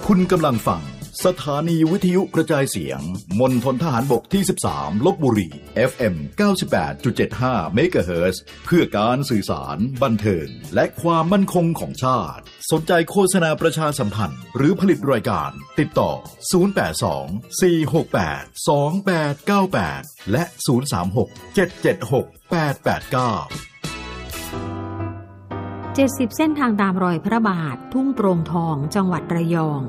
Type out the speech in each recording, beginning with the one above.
คุณกำลังฟังสถานีวิทยุกระจายเสียงมณฑลทหารบกที่13ลพบุรี FM 98.75 เมกะเฮิรตซ์เพื่อการสื่อสารบันเทิงและความมั่นคงของชาติสนใจโฆษณาประชาสัมพันธ์หรือผลิตรายการติดต่อ082 468 2898และ036 776 889 70 เส้นทางตามรอยพระบาททุ่งโปร่งทองจังหวัดระยอง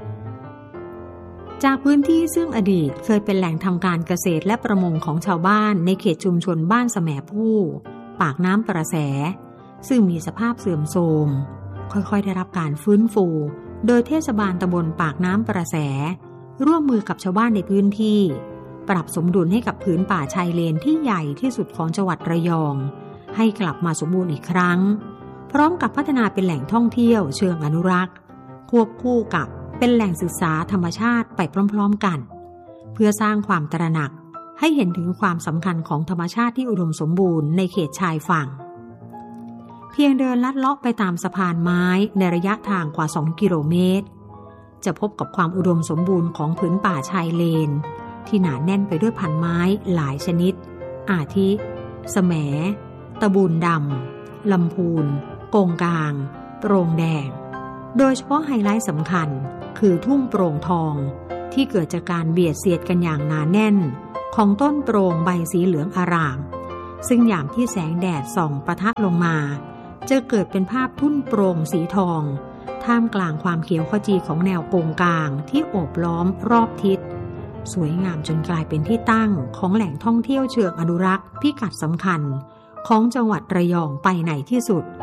จากพื้นที่ซึ่งอดีตเคยเป็นแหล่งทำการเกษตรและประมงของชาวบ้านในเขตชุมชนบ้านแสมผู้ปากน้ำประแสซึ่งมีสภาพเสื่อมโทรมค่อยๆได้รับการฟื้นฟูโดยเทศบาลตำบลปากน้ำประแสร่วมมือกับชาวบ้านในพื้นที่ปรับสมดุลให้กับผืนป่าชายเลนที่ใหญ่ที่สุดของจังหวัดระยองให้กลับมาสมบูรณ์อีกครั้งพร้อมกับพัฒนาเป็นแหล่งท่องเที่ยวเชิงอนุรักษ์ควบคู่กับเป็นแหล่งศึกษาธรรมชาติไปพร้อมๆกันเพื่อสร้างความตระหนักให้เห็นถึงความสำคัญของธรรมชาติที่อุดมสมบูรณ์ในเขตชายฝั่งเพียงเดินลัดเลาะไปตามสะพานไม้ในระยะทางกว่า2 กิโลเมตรจะพบกับความอุดมสมบูรณ์ของผืนป่าชายเลนที่หนาแน่นไปด้วยพันไม้หลายชนิดอาทิแสมตะบูนดำลำพูนโกงกางโปร่งแดงโดยเฉพาะไฮไลท์สำคัญคือทุ่งโปร่งทองที่เกิดจากการเบียดเสียดกันอย่างหนาแน่นของต้นโปร่งใบสีเหลืองอร่ามซึ่งยามที่แสงแดดส่องปะทะลงมาจะเกิดเป็นภาพทุ่นโปร่งสีทองท่ามกลางความเขียวขจีของแนวโกงกางที่โอบล้อมรอบทิศสวยงามจนกลายเป็นที่ตั้งของแหล่งท่องเที่ยวเชิงอนุรักษ์พิกัดสำคัญของจังหวัดระยองไปไหนที่สุด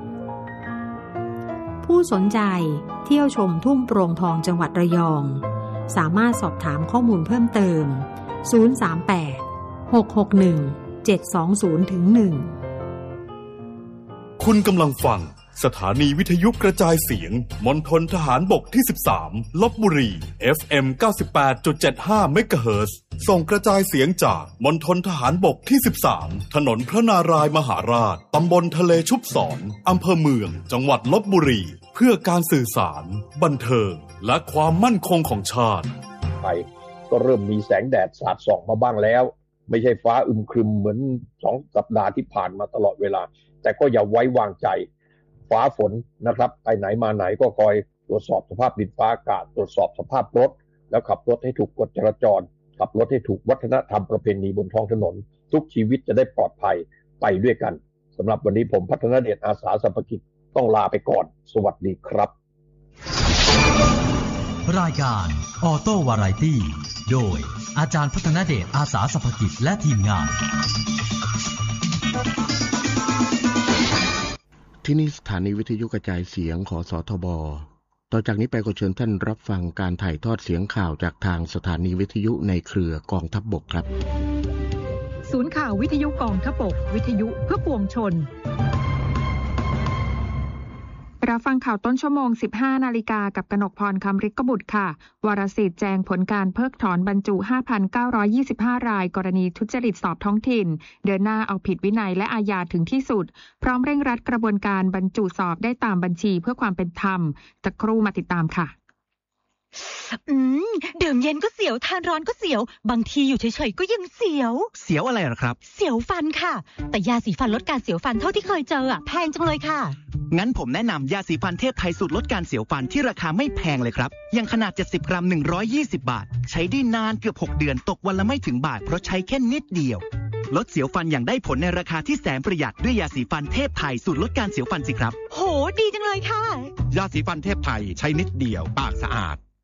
ผู้สนใจเที่ยวชมทุ่งโปร่งทองจังหวัดระยองสามารถสอบถามข้อมูลเพิ่มเติม038 661 720-1 คุณกำลังฟังสถานีวิทยุกระจายเสียงมณฑลทหารบกที่13ลพบุรี FM 98.75 เมกะเฮิรตซ์ส่งกระจายเสียงจากมณฑลทหารบกที่13ถนนพระนารายมหาราชตำบลทะเลชุบศรอำเภอเมืองจังหวัดลพบุรีเพื่อการสื่อสารบันเทิงและความมั่นคงของชาติไปก็เริ่มมีแสงแดดสาดส่องมาบ้างแล้วไม่ใช่ฟ้าอึมครึมเหมือน2 สัปดาห์ที่ผ่านมาตลอดเวลาแต่ก็อย่าไว้วางใจฟ้าฝนนะครับไปไหนมาไหนก็คอยตรวจสอบสภาพดินฟ้าอากาศตรวจสอบสภาพรถแล้วขับรถให้ถูกกฎจราจรขับรถให้ถูกวัฒนธรรมประเพณีบนท้องถนนทุกชีวิตจะได้ปลอดภัยไปด้วยกันสำหรับวันนี้ผมพัฒนเดชอาสาสัมภกิจต้องลาไปก่อนสวัสดีครับรายการออโต้วาไรตี้โดยอาจารย์พัฒนเดชอาสาสัมภกิจและทีมงานที่นี่สถานีวิทยุกระจายเสียงของสทบ.ต่อจากนี้ไปขอเชิญท่านรับฟังการถ่ายทอดเสียงข่าวจากทางสถานีวิทยุในเครือกองทัพบกครับศูนย์ข่าววิทยุกองทัพบกวิทยุเพื่อปวงชนรับฟังข่าวต้นชั่วโมง 15:00 น.กับกนกพรคำฤทธิ์บุตรค่ะวรสิทธิ์แจงผลการเพิกถอนบรรจุ 5,925 รายกรณีทุจริตสอบท้องถิ่นเดินหน้าเอาผิดวินัยและอาญาถึงที่สุดพร้อมเร่งรัดกระบวนการบรรจุสอบได้ตามบัญชีเพื่อความเป็นธรรมสักครู่มาติดตามค่ะดื่มเย็นก็เสียวทานร้อนก็เสียวบางทีอยู่เฉยๆก็ยังเสียวอะไรหรอครับเสียวฟันค่ะแต่ยาสีฟันลดการเสียวฟันเท่าที่เคยเจอแพงจังเลยค่ะงั้นผมแนะนำยาสีฟันเทพไทยสูตรลดการเสียวฟันที่ราคาไม่แพงเลยครับอย่างขนาด70 กรัม120 บาทใช้ได้นานเกือบ6 เดือนตกวันละไม่ถึงบาทเพราะใช้แค่นิดเดียวลดเสียวฟันอย่างได้ผลในราคาที่แสนประหยัดด้วยยาสีฟันเทพไทยสูตรลดการเสียวฟันสิครับโหดีจังเลยค่ะยาสีฟันเทพไทยใช้นิดเดียวปากสะอาด